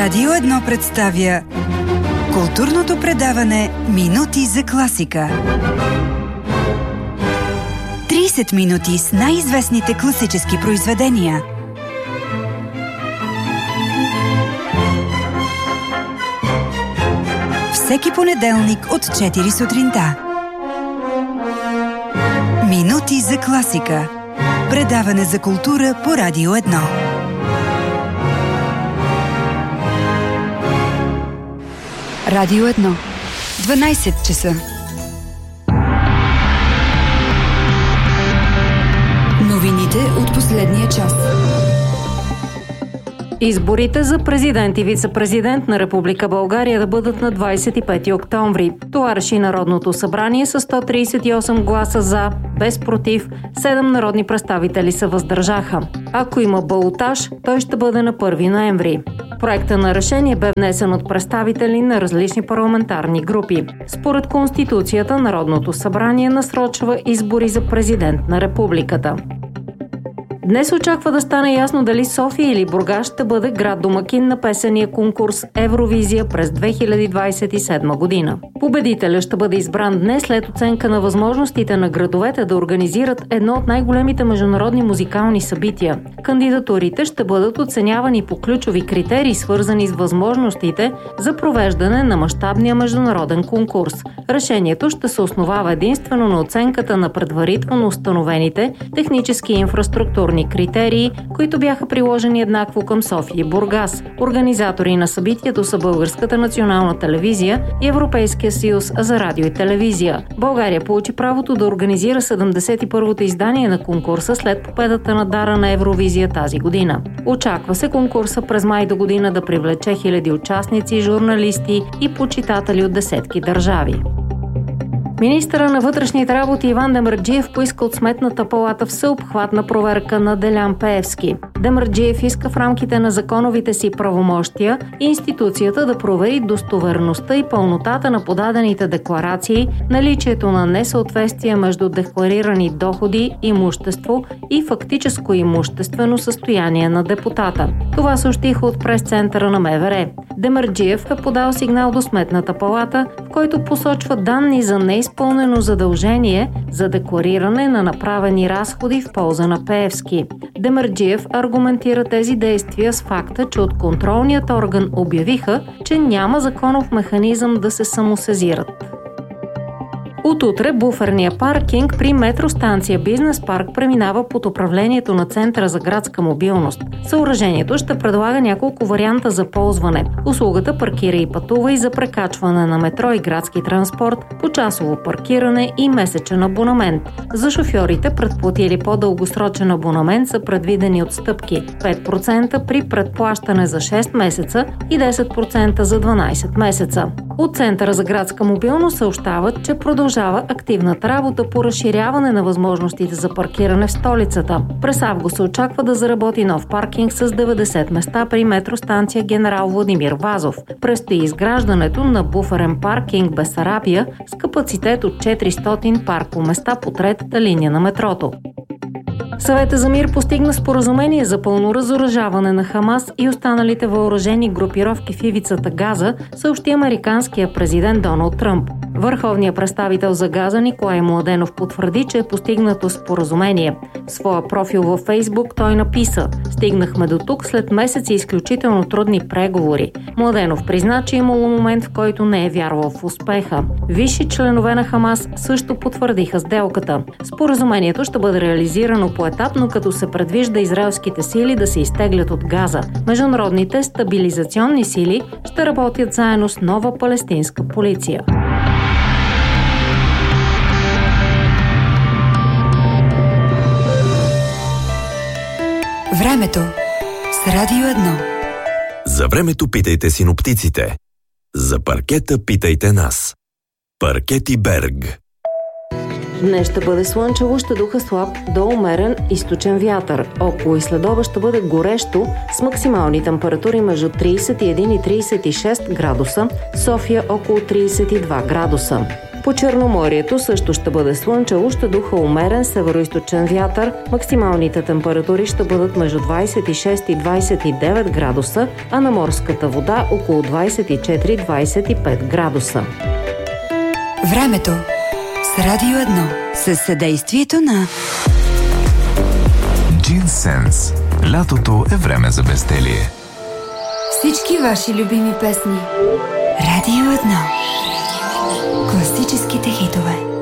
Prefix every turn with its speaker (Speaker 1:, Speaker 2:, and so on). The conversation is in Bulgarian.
Speaker 1: Радио 1 представя културното предаване Минути за класика. 30 минути с най-известните класически произведения. Всеки понеделник от 4 сутринта. Минути за класика. Предаване за култура по Радио 1. Радио 1. 12 часа. Новините от последния час.
Speaker 2: Изборите за президент и вице-президент на Република България да бъдат на 25 октомври. Това реши Народното събрание с 138 гласа за, без против, 7 народни представители се въздържаха. Ако има балотаж, той ще бъде на 1 ноември. Проектът на решение бе внесен от представители на различни парламентарни групи. Според Конституцията, Народното събрание насрочва избори за президент на републиката. Днес очаква да стане ясно дали София или Бургас ще бъде град домакин на песения конкурс Евровизия през 2027 година. Победителят ще бъде избран днес след оценка на възможностите на градовете да организират едно от най-големите международни музикални събития. Кандидатурите ще бъдат оценявани по ключови критерии, свързани с възможностите за провеждане на мащабния международен конкурс. Решението ще се основава единствено на оценката на предварително установените технически и инфраструктурни критерии, които бяха приложени еднакво към София и Бургас. Организатори на събитието са Българската национална телевизия и Европейския съюз за радио и телевизия. България получи правото да организира 71-то издание на конкурса след победата на Дара на Евровизия тази година. Очаква се конкурса през май до година да привлече хиляди участници, журналисти и почитатели от десетки държави. Министърът на вътрешните работи Иван Демерджиев поиска от Сметната палата всеобхватна проверка на Делян Пеевски. Демерджиев иска в рамките на законовите си правомощия институцията да провери достоверността и пълнотата на подадените декларации, наличието на несъответствие между декларирани доходи, имущество и фактическо имуществено състояние на депутата. Това съобщиха от прес-центъра на МВР. Демерджиев е подал сигнал до Сметната палата, в който посочва данни за неизпълнено задължение за деклариране на направени разходи в полза на Пеевски. Демерджиев аргументира тези действия с факта, че от контролният орган обявиха, че няма законов механизъм да се самосезират. От утре буферния паркинг при метростанция Бизнес парк преминава под управлението на Центъра за градска мобилност. Съоръжението ще предлага няколко варианта за ползване. Услугата паркира и пътува и за прекачване на метро и градски транспорт, почасово паркиране и месечен абонамент. За шофьорите, предплатили по-дългосрочен абонамент, са предвидени отстъпки 5% при предплащане за 6 месеца и 10% за 12 месеца. От Центъра за градска мобилност съобщават, че продължава активната работа по разширяване на възможностите за паркиране в столицата. През август се очаква да заработи нов паркинг с 90 места при метростанция Генерал Владимир Вазов. Предстои изграждането на буферен паркинг Бесарабия с капацитет от 400 паркоместа по третата линия на метрото. Съветът за мир постигна споразумение за пълно разоръжаване на Хамас и останалите въоръжени групировки в ивицата Газа, съобщи американския президент Доналд Тръмп. Върховният представител за Газа Николай Младенов потвърди, че е постигнато споразумение. В своя профил във Фейсбук той написа: "Стигнахме до тук след месеци изключително трудни преговори." Младенов призна, че имало момент, в който не е вярвал в успеха. Висши членове на Хамас също потвърдиха сделката. Споразумението ще бъде реализирано поетапно, като се предвижда израелските сили да се изтеглят от Газа. Международните стабилизационни сили ще работят заедно с нова палестинска полиция.
Speaker 1: Времето с Радио 1.
Speaker 3: За времето питайте синоптиците. За паркета питайте нас. Паркети Берг.
Speaker 2: Днес ще бъде слънчево, ще духа слаб до умерен източен вятър. Около и следоба ще бъде горещо с максимални температури между 31 и 36 градуса, София около 32 градуса. По Черноморието също ще бъде слънчево, ще духа умерен североизточен вятър. Максималните температури ще бъдат между 26 и 29 градуса, а на морската вода около 24-25 градуса.
Speaker 1: Времето с Радио 1 със съдействието на
Speaker 4: Джинсенс. Лятото е време за безделие.
Speaker 1: Всички ваши любими песни. Радио 1. Класическите хитове.